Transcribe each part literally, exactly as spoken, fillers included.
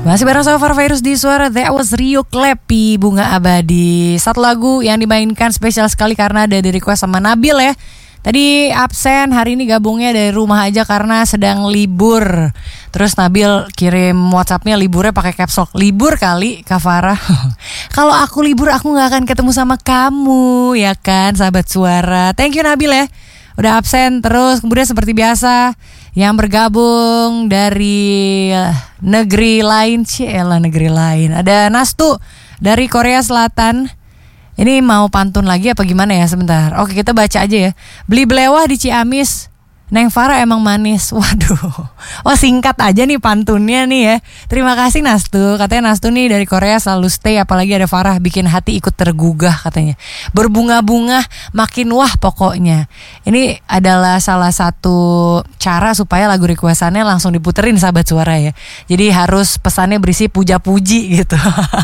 Masih bareng sama Far Virus di Suara. That was Rio Klepi, Bunga Abadi. Satu lagu yang dimainkan spesial sekali karena ada dari request sama Nabil ya. Tadi absen, hari ini gabungnya dari rumah aja karena sedang libur. Terus Nabil kirim WhatsAppnya liburnya pakai caps lock. Libur kali Kak Farah. Kalau aku libur aku gak akan ketemu sama kamu, ya kan sahabat Suara. Thank you Nabil ya, udah absen. Terus kemudian seperti biasa yang bergabung dari negeri lain, cielah negeri lain. Ada Nastu dari Korea Selatan. Ini mau pantun lagi apa gimana ya, sebentar. Oke, kita baca aja ya. Beli belewah di Ciamis, Neng Farah emang manis. Waduh. Oh, singkat aja nih pantunnya nih ya. Terima kasih Nastu. Katanya Nastu nih dari Korea selalu stay, apalagi ada Farah bikin hati ikut tergugah katanya. Berbunga-bunga makin wah pokoknya. Ini adalah salah satu cara supaya lagu requestannya langsung diputerin sahabat Suara ya. Jadi harus pesannya berisi puja-puji gitu.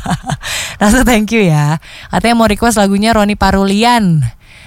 Nastu thank you ya. Katanya mau request lagunya Roni Parulian.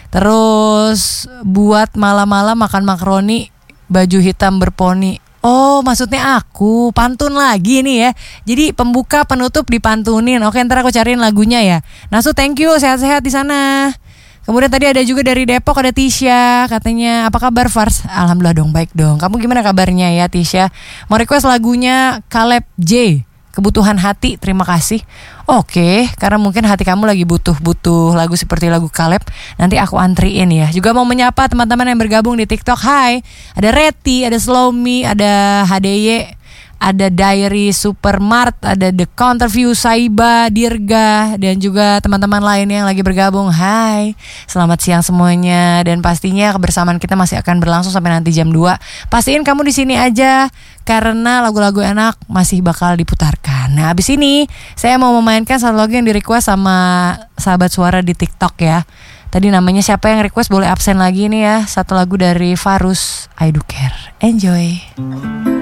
Terus buat malam-malam makan makaroni, baju hitam berponi. Oh, maksudnya aku pantun lagi nih ya. Jadi pembuka penutup dipantunin. Oke, ntar aku cariin lagunya ya. Nasu thank you, sehat-sehat di sana. Kemudian tadi ada juga dari Depok ada Tisha, katanya apa kabar Fars? Alhamdulillah dong, baik dong. Kamu gimana kabarnya ya Tisha? Mau request lagunya Caleb J, Kebutuhan Hati, terima kasih. Oke, karena mungkin hati kamu lagi butuh-butuh lagu seperti lagu Caleb, nanti aku antriin ya. Juga mau menyapa teman-teman yang bergabung di TikTok. Hai, ada Reti, ada Slowme, ada H D Y, ada Diary Supermart, ada The Counterview, Saiba, Dirga, dan juga teman-teman lain yang lagi bergabung. Hai, selamat siang semuanya. Dan pastinya kebersamaan kita masih akan berlangsung sampai nanti jam dua. Pastiin kamu di sini aja, karena lagu-lagu enak masih bakal diputarkan. Nah, abis ini saya mau memainkan satu lagu yang di request sama sahabat Suara di TikTok ya. Tadi namanya siapa yang request, boleh absen lagi nih ya. Satu lagu dari Farus, I Do Care. Enjoy.